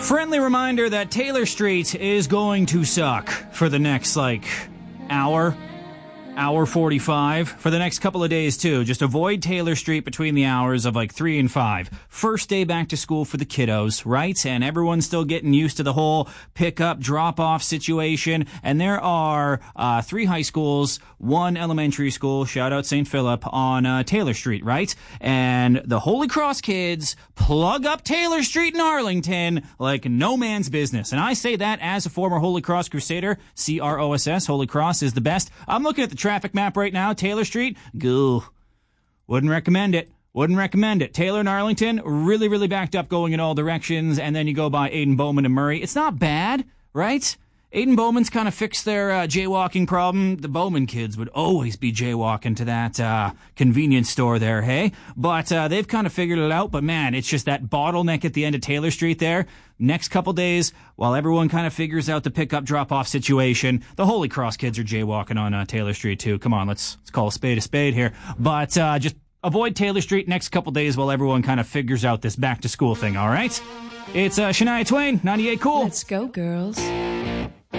Friendly reminder that Taylor Street is going to suck for the next, hour 45, for the next couple of days, too. Just avoid Taylor Street between the hours of, 3 and 5. First day back to school for the kiddos, right? And everyone's still getting used to the whole pick-up, drop-off situation. And there are 3 high schools, 1 elementary school, shout out St. Philip, on Taylor Street, right? And the Holy Cross kids plug up Taylor Street in Arlington like no man's business. And I say that as a former Holy Cross Crusader, CROSS, Holy Cross is the best. I'm looking at the traffic map right now. Taylor Street, goo. Wouldn't recommend it. Taylor and Arlington, really, really backed up going in all directions. And then you go by Aiden Bowman and Murray. It's not bad, right? Aiden Bowman's kind of fixed their jaywalking problem. The Bowman kids would always be jaywalking to that convenience store there, hey? But they've kind of figured it out. But, man, it's just that bottleneck at the end of Taylor Street there. Next couple days, while everyone kind of figures out the pick-up, drop-off situation, the Holy Cross kids are jaywalking on Taylor Street, too. Come on, let's call a spade here. But just avoid Taylor Street next couple days while everyone kind of figures out this back-to-school thing, all right? It's Shania Twain, 98 Cool. Let's go, girls.